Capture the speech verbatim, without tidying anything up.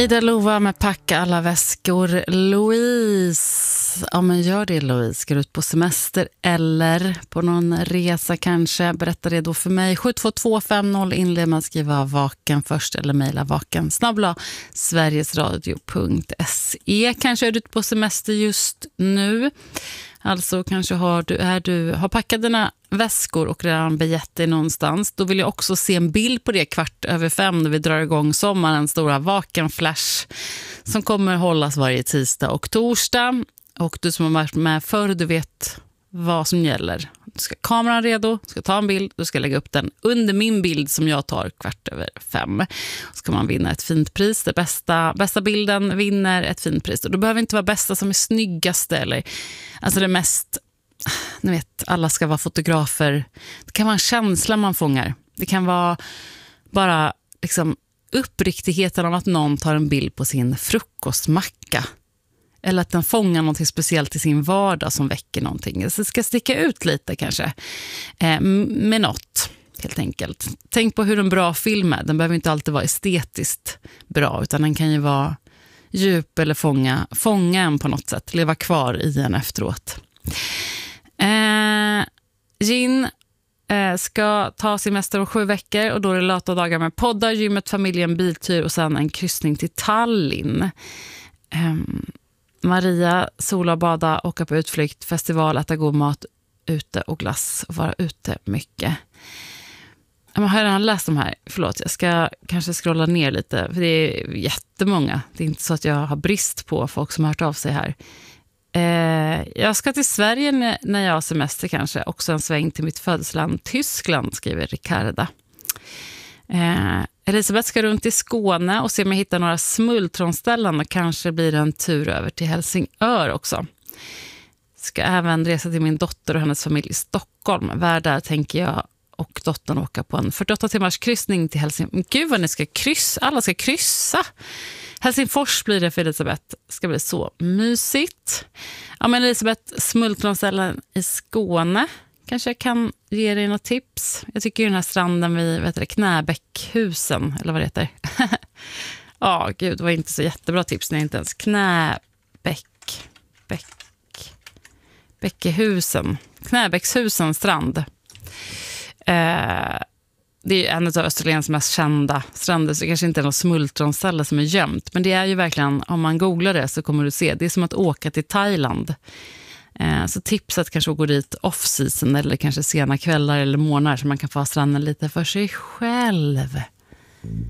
Ida Lova med Packa alla väskor. Louise, ja men gör det Louise. Ska du ut på semester eller på någon resa kanske? Berätta det då för mig. sju två två fem noll inled man skriva vaken först eller mejla vaken snabbla sverigesradio punkt se. Kanske är du ute på semester just nu. Alltså kanske har du, är du har packat dina väskor och redan begett dig någonstans. Då vill jag också se en bild på det kvart över fem när vi drar igång sommarens stora vakenflash som kommer hållas varje tisdag och torsdag. Och du som har varit med förr, du vet vad som gäller. Du ska kameran redo, du ska ta en bild, du ska lägga upp den under min bild som jag tar kvart över fem. Så ska man vinna ett fint pris. Det bästa, bästa bilden vinner ett fint pris. Och då behöver inte vara bästa som är snyggaste eller alltså det mest, ni vet, alla ska vara fotografer. Det kan vara en känsla man fångar. Det kan vara bara liksom uppriktigheten av att någon tar en bild på sin frukostmacka. Eller att den fångar något speciellt i sin vardag som väcker någonting. Så det ska sticka ut lite kanske. Eh, med något, helt enkelt. Tänk på hur en bra film är. Den behöver inte alltid vara estetiskt bra. Utan den kan ju vara djup eller fånga, fånga en på något sätt. Leva kvar i en efteråt. Eh, Gin eh, ska ta semester om sju veckor. Och då är det lata dagar med poddar, gymmet, familjen, biltur och sen en kryssning till Tallinn. Eh, Maria, sola, bada, åka på utflykt, festival, äta god mat, ute och glass och vara ute mycket. Jag har redan läst de här, förlåt, jag ska kanske scrolla ner lite för det är jättemånga. Det är inte så att jag har brist på folk som har hört av sig här. Eh, jag ska till Sverige när jag har semester kanske, också en sväng till mitt födelseland Tyskland, skriver Ricarda. Eh, Elisabeth ska runt i Skåne och se om jag hittar några smultronställen och kanske blir det en tur över till Helsingör också. Ska även resa till min dotter och hennes familj i Stockholm. Vär där tänker jag och dottern åka på en fyrtioåtta timmars kryssning till Helsingör. Gud vad ni ska kryssa, alla ska kryssa. Helsingfors blir det för Elisabeth. Ska bli så mysigt. Ja men Elisabeth, smultronställen i Skåne. Kanske jag kan ge dig något tips. Jag tycker ju den här stranden vid vet du, Knäbäckhusen, eller vad det heter. Ja, oh, gud, det var inte så jättebra tips när jag inte ens Knäbäck, Bäck, Bäckehusen. Knäbäckshusen strand. Eh, det är en av Österlens mest kända stränder, så det kanske inte är något smultronställe som är gömt. Men det är ju verkligen, om man googlar det så kommer du se, det är som att åka till Thailand. Så tipset kanske att gå dit off-season eller kanske sena kvällar eller månader så man kan få stranden lite för sig själv.